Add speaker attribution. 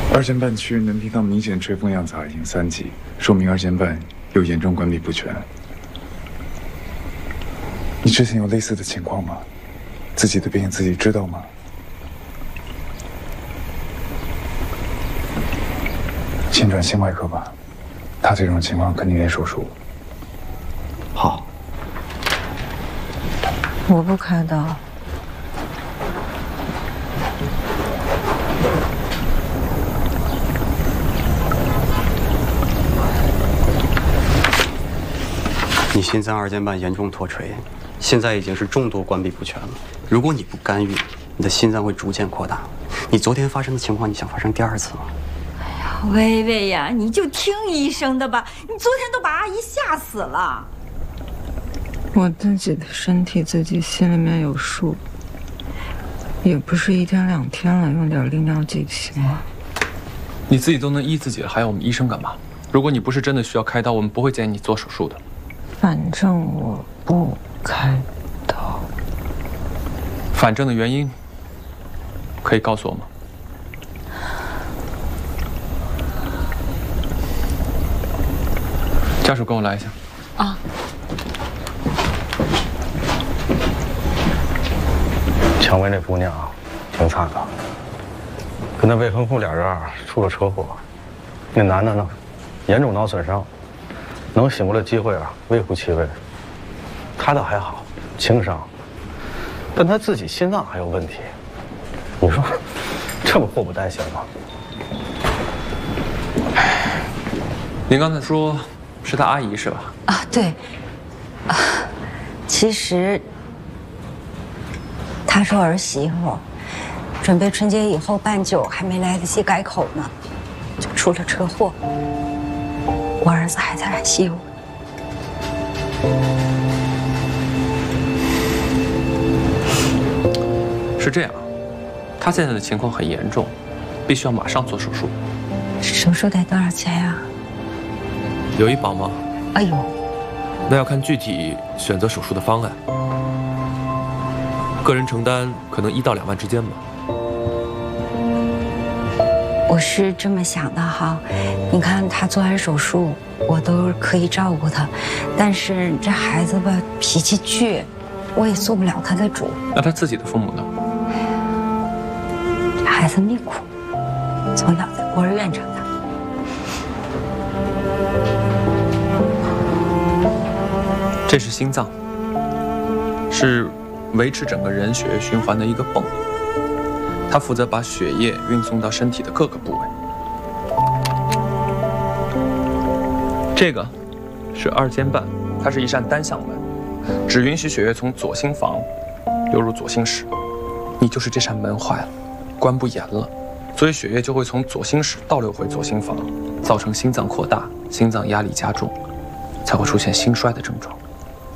Speaker 1: 二尖瓣区能听到明显吹风样杂音3级，说明二尖瓣有严重关闭不全。你之前有类似的情况吗？自己的病自己知道吗？先转心外科吧，他这种情况肯定得手术。
Speaker 2: 好。
Speaker 3: 我不开刀。
Speaker 2: 你心脏二尖瓣严重脱垂，现在已经是重度关闭不全了。如果你不干预，你的心脏会逐渐扩大。你昨天发生的情况，你想发生第2次吗？
Speaker 4: 哎呀，薇薇呀，你就听医生的吧。你昨天都把阿姨吓死了。
Speaker 3: 我自己的身体自己心里面有数，也不是1天2天了，用点利尿剂行吗？
Speaker 5: 你自己都能医自己了，还要我们医生干嘛？如果你不是真的需要开刀，我们不会建议你做手术的。
Speaker 3: 反正我不开刀。
Speaker 5: 反正的原因可以告诉我吗？家属跟我来一下。
Speaker 3: 啊。
Speaker 6: 蔷薇那姑娘挺惨的，跟她未婚夫俩人出了车祸，那男的呢，严重脑损伤，能醒过来机会微乎其微。他倒还好，轻伤，但他自己心脏还有问题，你说这不祸不单行吗？
Speaker 5: 您刚才说是他阿姨是吧？
Speaker 4: 啊，对。啊，其实她是儿媳妇，准备春节以后办酒，还没来得及改口呢，就出了车祸。我儿子还在ICU。
Speaker 5: 是这样，他现在的情况很严重，必须要马上做手术。
Speaker 4: 手术得多少钱呀？
Speaker 5: 有医保吗？
Speaker 4: 哎呦，
Speaker 7: 那要看具体选择手术的方案，个人承担可能1到2万之间吧。
Speaker 4: 我是这么想的哈，你看他做完手术，我都可以照顾他，但是这孩子吧脾气倔，我也做不了他的主。
Speaker 5: 那他自己的父母呢？
Speaker 4: 这孩子命苦，从小在孤儿院长大。
Speaker 5: 这是心脏，是维持整个人血液循环的一个泵，它负责把血液运送到身体的各个部位。这个是二尖瓣，它是一扇单向门，只允许血液从左心房流入左心室。你就是这扇门坏了，关不严了，所以血液就会从左心室倒流回左心房，造成心脏扩大、心脏压力加重，才会出现心衰的症状。